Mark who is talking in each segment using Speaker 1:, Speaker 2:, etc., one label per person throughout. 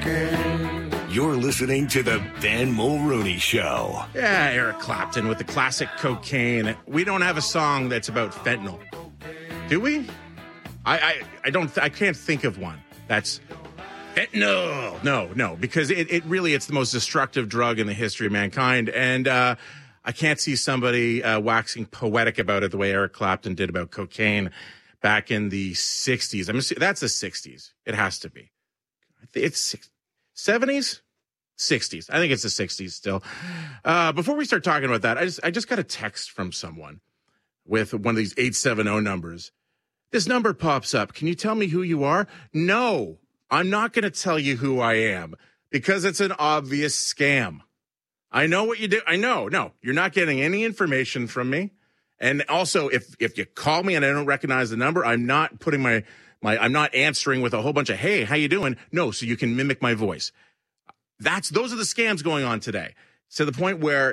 Speaker 1: You're listening to the Ben Mulrooney Show.
Speaker 2: Yeah, Eric Clapton with the classic Cocaine. We don't have a song that's about fentanyl, do we? I can't think of one that's fentanyl. No, because it's the most destructive drug in the history of mankind, and I can't see somebody waxing poetic about it the way Eric Clapton did about cocaine back in the 60s. I mean, that's the 60s. It has to be. It's 70s? 60s. I think it's the 60s still. Before we start talking about that, I just got a text from someone with one of these 870 numbers. This number pops up. Can you tell me who you are? No, I'm not going to tell you who I am because it's an obvious scam. I know what you do. I know. No, you're not getting any information from me. And also, if you call me and I don't recognize the number, I'm not putting I'm not answering with a whole bunch of, hey, how you doing? No, so you can mimic my voice. Those are the scams going on today. To the point where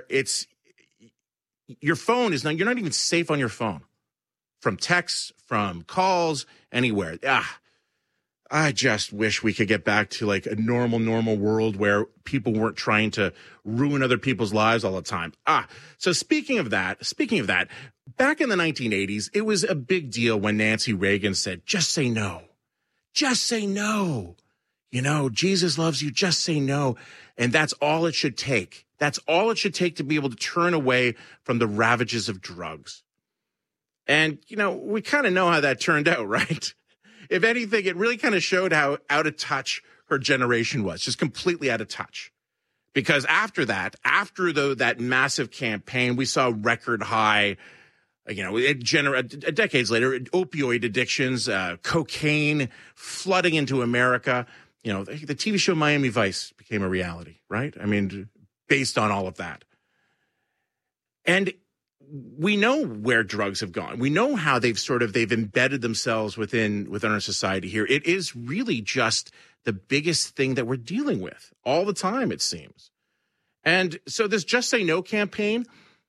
Speaker 2: your phone is you're not even safe on your phone. From texts, from calls, anywhere. I just wish we could get back to like a normal world where people weren't trying to ruin other people's lives all the time. So speaking of that, back in the 1980s, it was a big deal when Nancy Reagan said, just say no. Just say no. You know, Jesus loves you. Just say no. And that's all it should take. That's all it should take to be able to turn away from the ravages of drugs. And, you know, we kind of know how that turned out, right? If anything, it really kind of showed how out of touch her generation was, just completely out of touch. Because after that massive campaign, we saw record high, decades later, opioid addictions, cocaine flooding into America. You know, the TV show Miami Vice became a reality, right? I mean, based on all of that. And we know where drugs have gone. We know how they've embedded themselves within our society here. It is really just the biggest thing that we're dealing with all the time, it seems. And so this Just Say No campaign,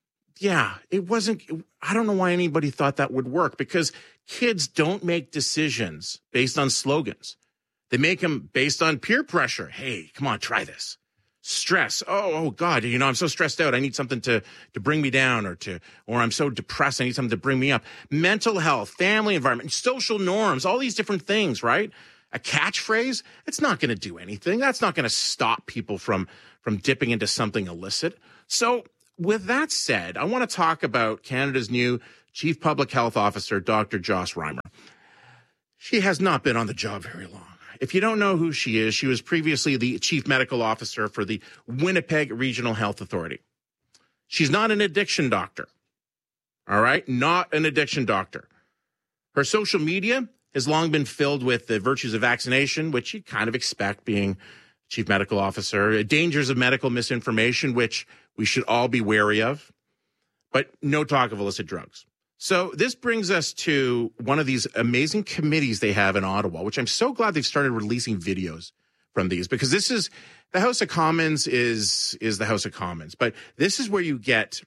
Speaker 2: it wasn't, I don't know why anybody thought that would work, because kids don't make decisions based on slogans. They make them based on peer pressure. Hey, come on, try this. Stress. Oh God, you know, I'm so stressed out. I need something to bring me down, or I'm so depressed. I need something to bring me up. Mental health, family environment, social norms, all these different things, right? A catchphrase, it's not going to do anything. That's not going to stop people from dipping into something illicit. So with that said, I want to talk about Canada's new Chief Public Health Officer, Dr. Joss Reimer. She has not been on the job very long. If you don't know who she is, she was previously the Chief Medical Officer for the Winnipeg Regional Health Authority. She's not an addiction doctor, all right? Not an addiction doctor. Her social media has long been filled with the virtues of vaccination, which you kind of expect being Chief Medical Officer, dangers of medical misinformation, which we should all be wary of, but no talk of illicit drugs. So this brings us to one of these amazing committees they have in Ottawa, which I'm so glad they've started releasing videos from these, because this is the House of Commons is the House of Commons. But this is where you get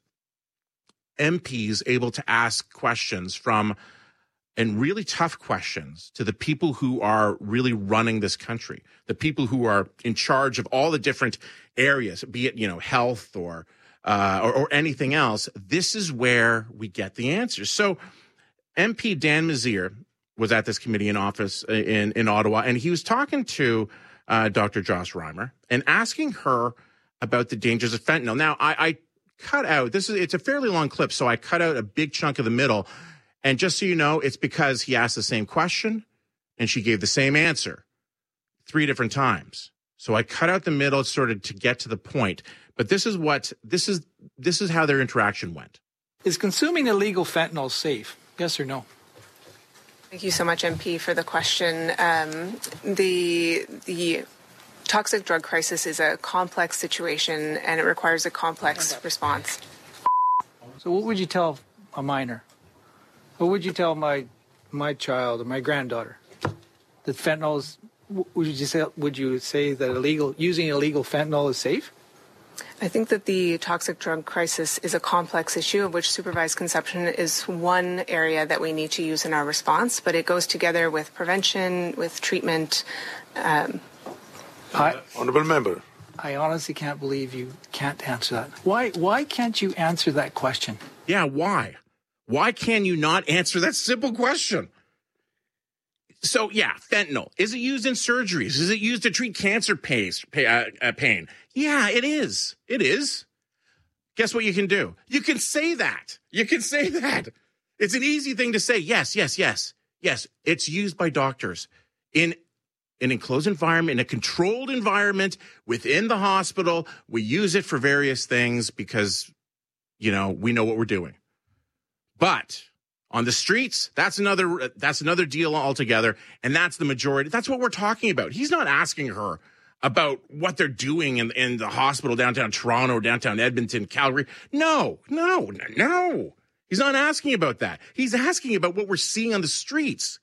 Speaker 2: MPs able to ask questions and really tough questions to the people who are really running this country, the people who are in charge of all the different areas, be it, health or anything else. This is where we get the answers. So MP Dan Messier was at this committee in office in Ottawa, and he was talking to Dr. Joss Reimer and asking her about the dangers of fentanyl. Now, I cut out, it's a fairly long clip, so I cut out a big chunk of the middle. And just so you know, it's because he asked the same question and she gave the same answer 3 different times. So I cut out the middle sort of to get to the point. But this is how their interaction went.
Speaker 3: Is consuming illegal fentanyl safe? Yes or no?
Speaker 4: Thank you so much, MP, for the question. The toxic drug crisis is a complex situation, and it requires a complex response.
Speaker 3: So what would you tell a minor? What would you tell my child or my granddaughter? That fentanyl is, would you say that using illegal fentanyl is safe?
Speaker 4: I think that the toxic drug crisis is a complex issue, of which supervised consumption is one area that we need to use in our response, but it goes together with prevention, with treatment.
Speaker 5: Honourable member.
Speaker 3: I honestly can't believe you can't answer that. Why can't you answer that question?
Speaker 2: Yeah, why? Why can you not answer that simple question? So, yeah, fentanyl. Is it used in surgeries? Is it used to treat cancer pain? Yeah, it is. It is. Guess what you can do? You can say that. You can say that. It's an easy thing to say. Yes. Yes, it's used by doctors in an enclosed environment, in a controlled environment within the hospital. We use it for various things because, we know what we're doing. But on the streets, that's another deal altogether. And that's the majority. That's what we're talking about. He's not asking her about what they're doing in the hospital downtown Toronto, downtown Edmonton, Calgary. No. He's not asking about that. He's asking about what we're seeing on the streets.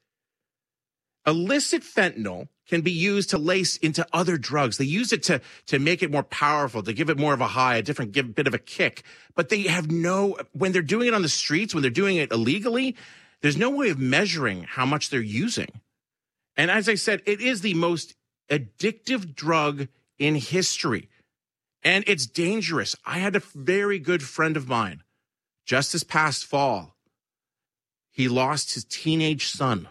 Speaker 2: Illicit fentanyl can be used to lace into other drugs. They use it to make it more powerful, to give it more of a high, give a bit of a kick. But they have when they're doing it on the streets, when they're doing it illegally, there's no way of measuring how much they're using. And as I said, it is the most addictive drug in history. And it's dangerous. I had a very good friend of mine, just this past fall. He lost his teenage son.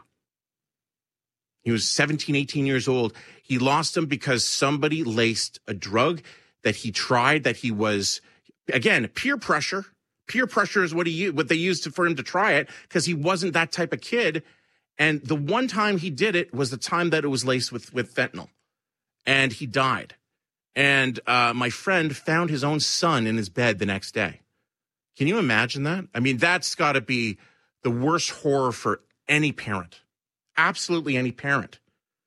Speaker 2: He was 17, 18 years old. He lost him because somebody laced a drug that he tried, that he was, again, peer pressure. Peer pressure is what they used for him to try it, because he wasn't that type of kid. And the one time he did it was the time that it was laced with fentanyl. And he died. And my friend found his own son in his bed the next day. Can you imagine that? I mean, that's got to be the worst horror for any parent. Absolutely any parent.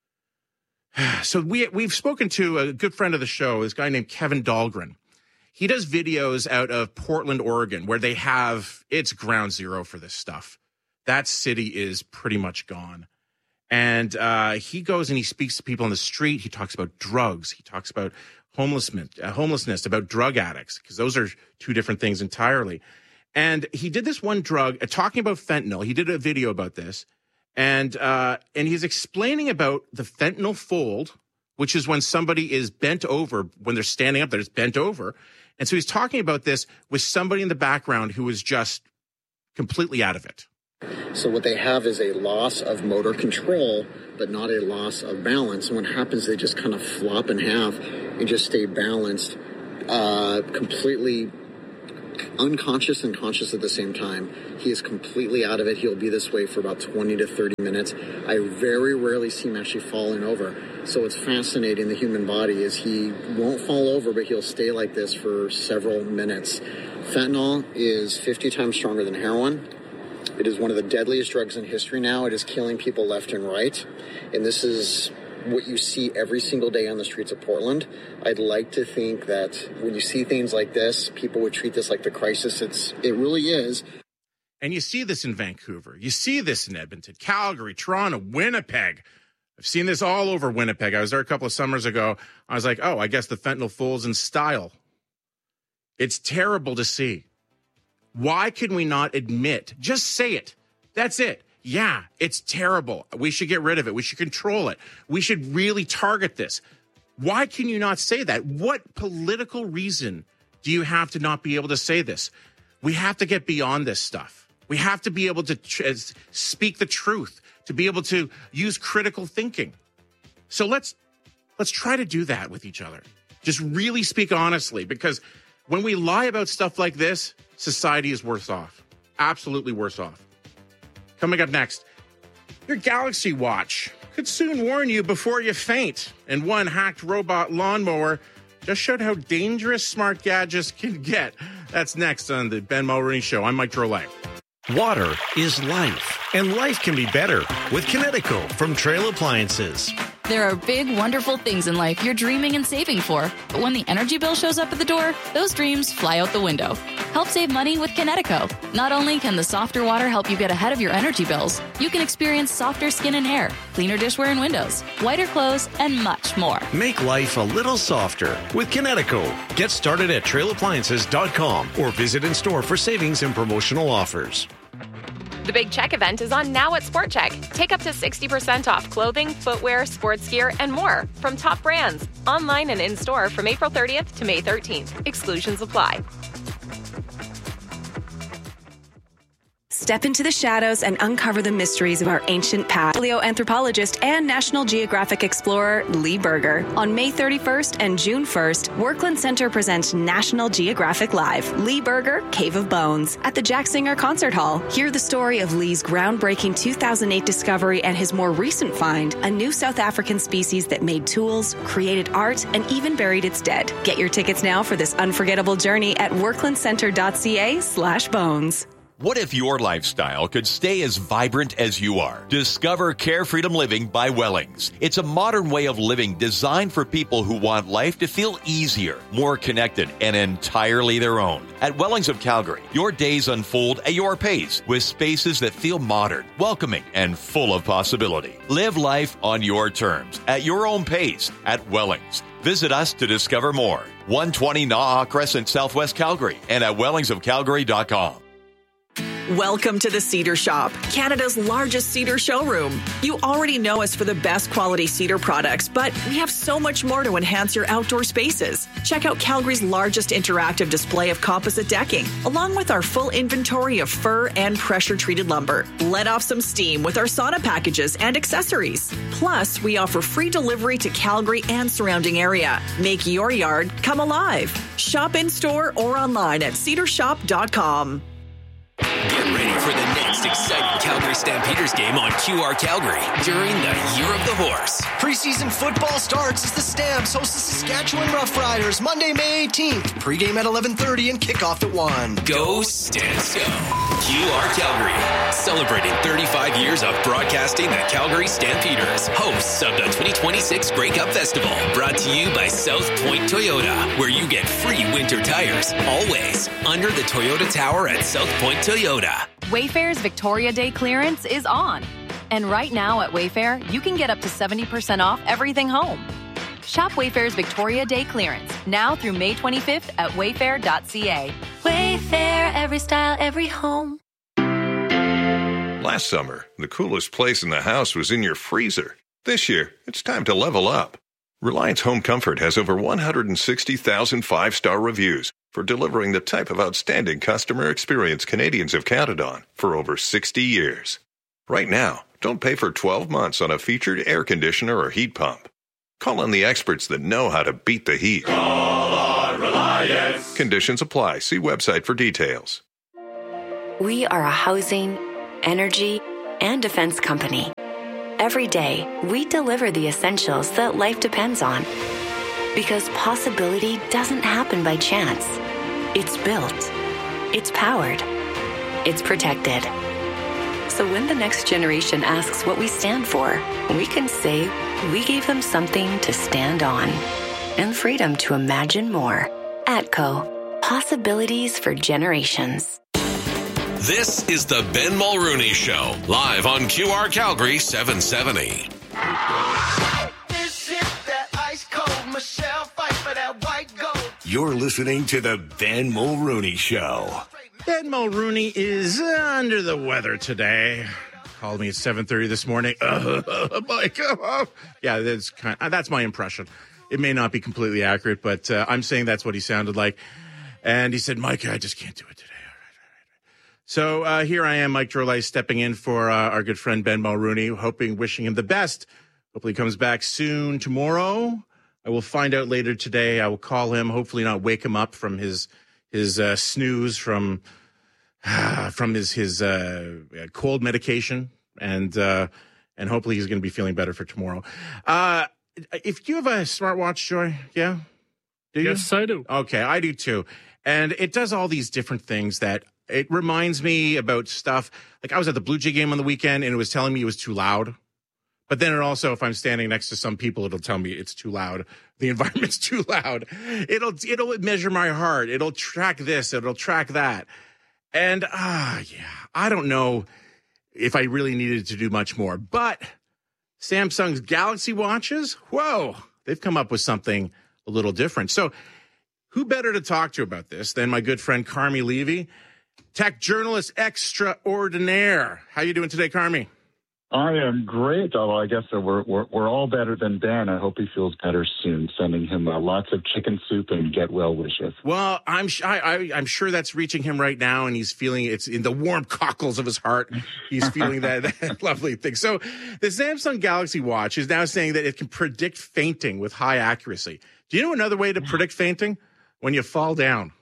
Speaker 2: So we've spoken to a good friend of the show, this guy named Kevin Dahlgren. He does videos out of Portland, Oregon, where it's ground zero for this stuff. That city is pretty much gone. And he goes and he speaks to people on the street. He talks about drugs. He talks about homelessness, about drug addicts, because those are two different things entirely. And he did this one drug, talking about fentanyl. He did a video about this. And he's explaining about the fentanyl fold, which is when somebody is bent over, when they're standing up, they're just bent over. And so he's talking about this with somebody in the background who is just completely out of it.
Speaker 6: So what they have is a loss of motor control, but not a loss of balance. And what happens, they just kind of flop in half and just stay balanced, completely unconscious and conscious at the same time. He is completely out of it. He'll be this way for about 20 to 30 minutes. I very rarely see him actually falling over. So what's fascinating, the human body, is he won't fall over, but he'll stay like this for several minutes. Fentanyl is 50 times stronger than heroin. It is one of the deadliest drugs in history now. It is killing people left and right. And this is what you see every single day on the streets of Portland. I'd like to think that when you see things like this, people would treat this like the crisis it really is.
Speaker 2: And you see this in Vancouver. You see this in Edmonton, Calgary, Toronto, Winnipeg. I've seen this all over Winnipeg. I was there a couple of summers ago. I was like, oh, I guess the fentanyl fool's in style. It's terrible to see. Why can we not admit? Just say it. That's it. Yeah, it's terrible. We should get rid of it. We should control it. We should really target this. Why can you not say that? What political reason do you have to not be able to say this? We have to get beyond this stuff. We have to be able to speak the truth, to be able to use critical thinking. So let's try to do that with each other. Just really speak honestly, because when we lie about stuff like this, society is worse off. Absolutely worse off. Coming up next, your Galaxy Watch could soon warn you before you faint. And one hacked robot lawnmower just showed how dangerous smart gadgets can get. That's next on the Ben Mulroney Show. I'm Mike Drolet.
Speaker 1: Water is life, and life can be better with Kinetico from Trail Appliances.
Speaker 7: There are big, wonderful things in life you're dreaming and saving for. But when the energy bill shows up at the door, those dreams fly out the window. Help save money with Kinetico. Not only can the softer water help you get ahead of your energy bills, you can experience softer skin and hair, cleaner dishware and windows, whiter clothes, and much more.
Speaker 1: Make life a little softer with Kinetico. Get started at trailappliances.com or visit in store for savings and promotional offers.
Speaker 5: The Big Check event is on now at Sport Check. Take up to 60% off clothing, footwear, sports gear, and more from top brands. Online and in-store from April 30th to May 13th. Exclusions apply.
Speaker 8: Step into the shadows and uncover the mysteries of our ancient past. Paleoanthropologist and National Geographic explorer Lee Berger. On May 31st and June 1st, Workland Center presents National Geographic Live, Lee Berger, Cave of Bones, at the Jack Singer Concert Hall. Hear the story of Lee's groundbreaking 2008 discovery and his more recent find, a new South African species that made tools, created art, and even buried its dead. Get your tickets now for this unforgettable journey at worklandcenter.ca/bones.
Speaker 9: What if your lifestyle could stay as vibrant as you are? Discover Care Freedom Living by Wellings. It's a modern way of living designed for people who want life to feel easier, more connected, and entirely their own. At Wellings of Calgary, your days unfold at your pace with spaces that feel modern, welcoming, and full of possibility. Live life on your terms, at your own pace, at Wellings. Visit us to discover more. 120 Naha Crescent, Southwest Calgary, and at wellingsofcalgary.com.
Speaker 10: Welcome to the Cedar Shop, Canada's largest cedar showroom. You already know us for the best quality cedar products, but we have so much more to enhance your outdoor spaces. Check out Calgary's largest interactive display of composite decking, along with our full inventory of fir and pressure-treated lumber. Let off some steam with our sauna packages and accessories. Plus, we offer free delivery to Calgary and surrounding area. Make your yard come alive. Shop in-store or online at cedarshop.com.
Speaker 11: Get ready for the next exciting Calgary Stampeders game on QR Calgary during the Year of the Horse.
Speaker 12: Preseason football starts as the Stamps host the Saskatchewan Roughriders Monday, May 18th. Pregame at 11:30 and kickoff at 1.
Speaker 11: Go Stamps go. QR Calgary, celebrating 35 years of broadcasting the Calgary Stampeders, hosts of the 2026 Grey Cup Festival, brought to you by South Point Toyota, where you get free winter tires, always under the Toyota Tower at South Point Toyota.
Speaker 13: Wayfair's Victoria Day clearance is on. And right now at Wayfair, you can get up to 70% off everything home. Shop Wayfair's Victoria Day clearance now through May 25th at wayfair.ca.
Speaker 14: Wayfair, every style, every home.
Speaker 15: Last summer, the coolest place in the house was in your freezer. This year, it's time to level up. Reliance Home Comfort has over 160,000 five-star reviews for delivering the type of outstanding customer experience Canadians have counted on for over 60 years. Right now, don't pay for 12 months on a featured air conditioner or heat pump. Call on the experts that know how to beat the heat.
Speaker 16: Call on Reliance.
Speaker 15: Conditions apply. See website for details.
Speaker 14: We are a housing, energy, and defense company. Every day, we deliver the essentials that life depends on. Because possibility doesn't happen by chance. It's built. It's powered. It's protected. So when the next generation asks what we stand for, we can say we gave them something to stand on. And freedom to imagine more. ATCO. Possibilities for generations.
Speaker 17: This is the Ben Mulrooney Show, live on QR Calgary 770.
Speaker 16: This is that ice cold Michelle fight for that white gold.
Speaker 1: You're listening to the Ben Mulrooney Show.
Speaker 2: Ben Mulrooney is under the weather today. Called me at 7:30 this morning. Mike, yeah, that's my impression. It may not be completely accurate, but I'm saying that's what he sounded like. And he said, Mike, I just can't do it today. So here I am, Mike Drolet, stepping in for our good friend Ben Mulrooney, wishing him the best. Hopefully he comes back soon tomorrow. I will find out later today. I will call him, hopefully not wake him up from his snooze from his cold medication, and hopefully he's going to be feeling better for tomorrow. If you have a smartwatch, Joy, yeah? Do you?
Speaker 18: Yes, I do.
Speaker 2: Okay, I do too. And it does all these different things that it reminds me about stuff. Like I was at the Blue Jay game on the weekend and it was telling me it was too loud. But then it also, if I'm standing next to some people, it'll tell me it's too loud. The environment's too loud. It'll measure my heart. It'll track this. It'll track that. And, yeah, I don't know if I really needed to do much more. But Samsung's Galaxy watches, whoa, they've come up with something a little different. So who better to talk to about this than my good friend Carmi Levy? tech journalist extraordinaire. How you doing today, Carmi?
Speaker 18: I am great, although I guess we're all better than Ben. I hope he feels better soon. Sending him lots of chicken soup and get well wishes.
Speaker 2: Well, I'm sure that's reaching him right now, and he's feeling it's in the warm cockles of his heart. He's feeling that lovely thing. So the Samsung Galaxy Watch is now saying that it can predict fainting with high accuracy. Do you know another way to predict fainting? When you fall down.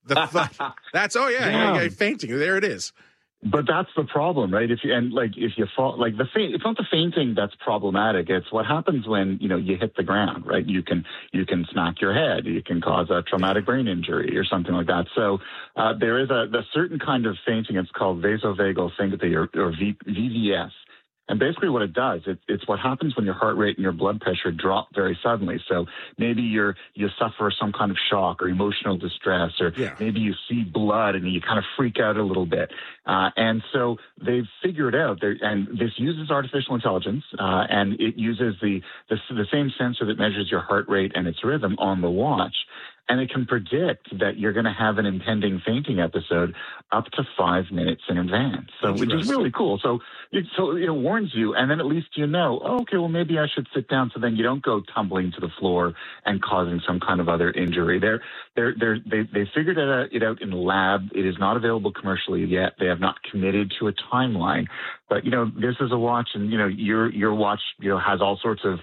Speaker 2: Fainting. There it is.
Speaker 18: But that's the problem, right? If you fall, it's not the fainting that's problematic. It's what happens when, you hit the ground, right? You can smack your head. You can cause a traumatic brain injury or something like that. So, there is a certain kind of fainting. It's called vasovagal syncope or VVS. And basically what it does, it's what happens when your heart rate and your blood pressure drop very suddenly. So maybe you suffer some kind of shock or emotional distress, or maybe you see blood and you kind of freak out a little bit. And so they've figured out, and this uses artificial intelligence, and it uses the same sensor that measures your heart rate and its rhythm on the watch. And it can predict that you're going to have an impending fainting episode up to 5 minutes in advance. So, which is really cool. So it warns you, and then at least maybe I should sit down, so then you don't go tumbling to the floor and causing some kind of other injury. They figured it out in the lab. It is not available commercially yet. They have not committed to a timeline. But this is a watch, and your watch has all sorts of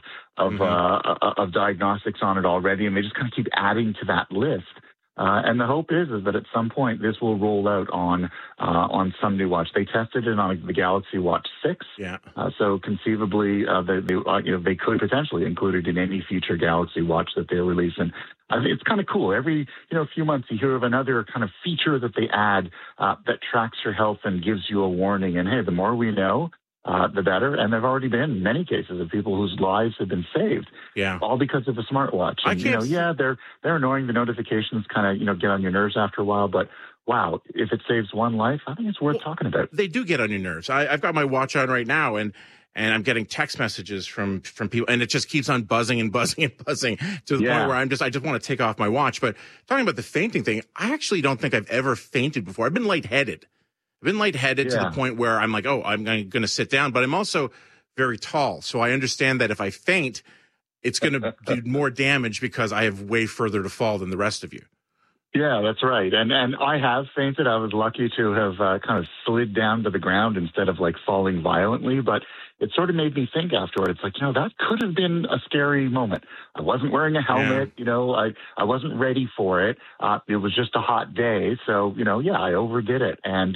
Speaker 18: diagnostics on it already, and they just kind of keep adding to that list. And the hope is that at some point this will roll out on some new watch. They tested it on the Galaxy Watch 6. Yeah. So conceivably, they could potentially include it in any future Galaxy Watch that they release. And I think it's kind of cool. Every few months you hear of another kind of feature that they add that tracks your health and gives you a warning. And hey, the more we know, the better. And there have already been many cases of people whose lives have been saved. Yeah. All because of a smartwatch. And, they're annoying. The notifications kind of, get on your nerves after a while. But wow, if it saves one life, I think it's worth talking about.
Speaker 2: They do get on your nerves. I've got my watch on right now, and I'm getting text messages from people, and it just keeps on buzzing and buzzing and buzzing to the point where I just want to take off my watch. But talking about the fainting thing, I actually don't think I've ever fainted before. I've been lightheaded. To the point where I'm like, I'm going to sit down, but I'm also very tall. So I understand that if I faint, it's going to do more damage because I have way further to fall than the rest of you.
Speaker 18: Yeah, that's right. And I have fainted. I was lucky to have kind of slid down to the ground instead of falling violently, but it sort of made me think afterward. It's that could have been a scary moment. I wasn't wearing a helmet. I wasn't ready for it. It was just a hot day. So, I overdid it. And,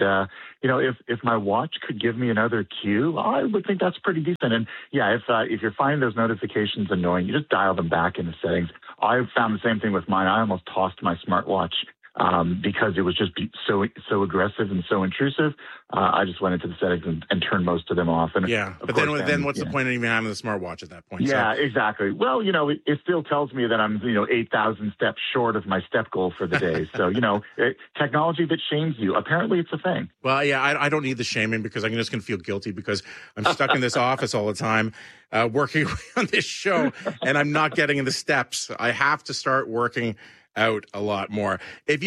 Speaker 18: if my watch could give me another cue, I would think that's pretty decent. And if you're finding those notifications annoying, you just dial them back in the settings. I found the same thing with mine. I almost tossed my smartwatch because it was just so aggressive and so intrusive. I just went into the settings and turned most of them off. And
Speaker 2: but then what's the point of even having the smartwatch at that point?
Speaker 18: Yeah, exactly. Well, it still tells me that I'm 8,000 steps short of my step goal for the day. So technology that shames you, apparently it's a thing.
Speaker 2: Well, I don't need the shaming because I'm just going to feel guilty because I'm stuck in this office all the time working on this show, and I'm not getting in the steps. I have to start working out a lot more.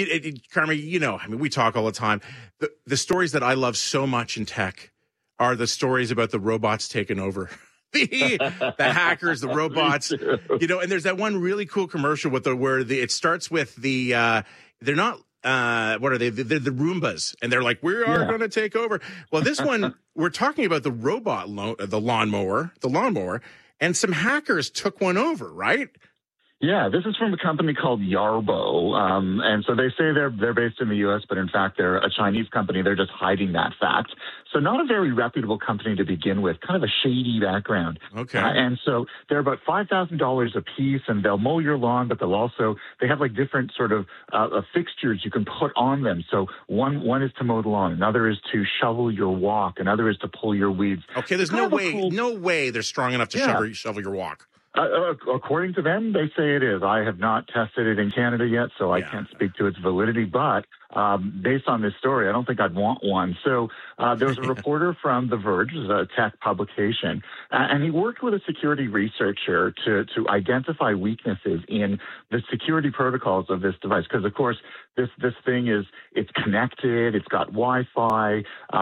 Speaker 2: Carmi, we talk all the time. The stories that I love so much in tech are the stories about the robots taking over. the hackers, the robots, and there's that one really cool commercial where it starts with they're not, what are they? They're the Roombas, and they're like, we are going to take over. Well, this one, we're talking about the robot, the lawnmower, and some hackers took one over, right?
Speaker 18: Yeah, this is from a company called Yarbo. And so they say they're based in the U.S., but in fact, they're a Chinese company. They're just hiding that fact. So not a very reputable company to begin with, kind of a shady background. Okay. And so they're about $5,000 a piece, and they'll mow your lawn, but they have different sort of fixtures you can put on them. So one is to mow the lawn, another is to shovel your walk, another is to pull your weeds.
Speaker 2: Okay, there's no way they're strong enough to shovel your walk.
Speaker 18: According to them, they say it is. I have not tested it in Canada yet, so I can't speak to its validity. But based on this story, I don't think I'd want one. So there was a reporter from The Verge, a tech publication, and he worked with a security researcher to identify weaknesses in the security protocols of this device. Because, of course, this thing it's connected, it's got Wi-Fi,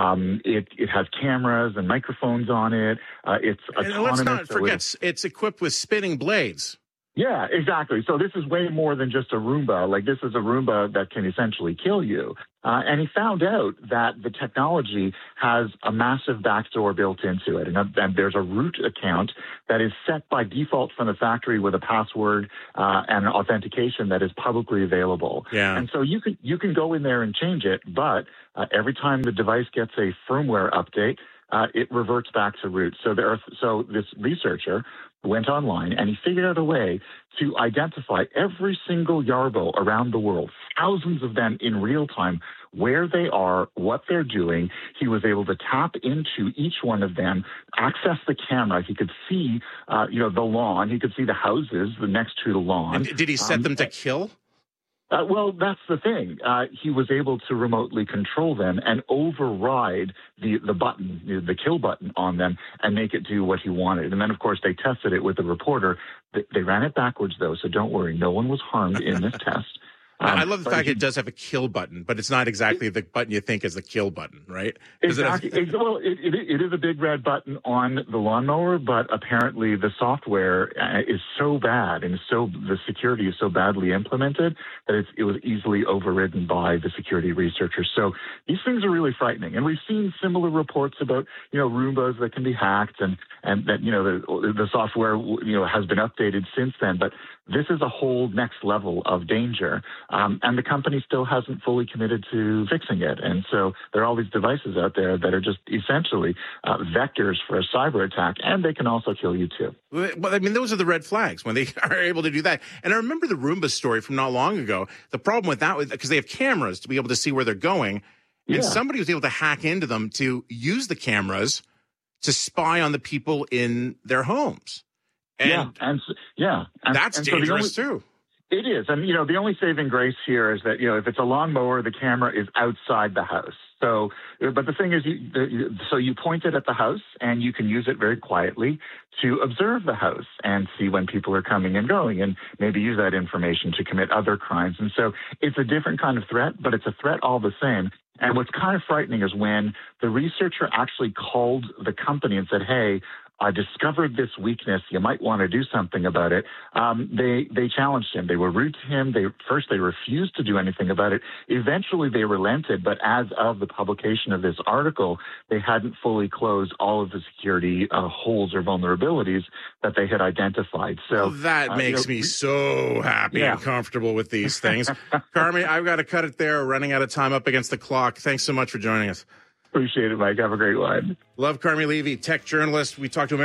Speaker 18: it has cameras and microphones on it. It's autonomous.
Speaker 2: And let's not forget, it's equipped with spinning blades.
Speaker 18: Yeah, exactly. So this is way more than just a Roomba. Like, this is a Roomba that can essentially kill you. And he found out that the technology has a massive backdoor built into it. And there's a root account that is set by default from the factory with a password and authentication that is publicly available.
Speaker 2: Yeah.
Speaker 18: And so you can go in there and change it, but every time the device gets a firmware update, it reverts back to root. So this researcher went online and he figured out a way to identify every single Yarbo around the world, thousands of them in real time, where they are, what they're doing. He was able to tap into each one of them, access the camera. He could see, the lawn. He could see the houses next to the lawn.
Speaker 2: And did he set them to kill?
Speaker 18: Well, that's the thing. He was able to remotely control them and override the button, the kill button on them, and make it do what he wanted. And then, of course, they tested it with the reporter. They ran it backwards, though, so don't worry. No one was harmed in this test.
Speaker 2: I love the fact it does have a kill button, but it's not exactly the button you think is the kill button, right?
Speaker 18: Exactly. Well, it is a big red button on the lawnmower, but apparently the software is so bad and the security is so badly implemented that it was easily overridden by the security researchers. So these things are really frightening. And we've seen similar reports about, Roombas that can be hacked and that, the software, has been updated since then. But this is a whole next level of danger. And the company still hasn't fully committed to fixing it. And so there are all these devices out there that are just essentially vectors for a cyber attack, and they can also kill you too.
Speaker 2: Well, I mean, those are the red flags when they are able to do that. And I remember the Roomba story from not long ago. The problem with that was because they have cameras to be able to see where they're going. And somebody was able to hack into them to use the cameras to spy on the people in their homes. And that's dangerous too.
Speaker 18: It is. And, the only saving grace here is that, if it's a lawnmower, the camera is outside the house. So, but the thing is, you point it at the house and you can use it very quietly to observe the house and see when people are coming and going and maybe use that information to commit other crimes. And so it's a different kind of threat, but it's a threat all the same. And what's kind of frightening is when the researcher actually called the company and said, hey, I discovered this weakness. You might want to do something about it. They challenged him. They were rude to him. They refused to do anything about it. Eventually, they relented. But as of the publication of this article, they hadn't fully closed all of the security holes or vulnerabilities that they had identified. So
Speaker 2: that makes me so happy and comfortable with these things. Carmi, I've got to cut it there. We're running out of time, up against the clock. Thanks so much for joining us.
Speaker 18: Appreciate it, Mike. Have a great one.
Speaker 2: Love Carmi Levy, tech journalist. We talked to him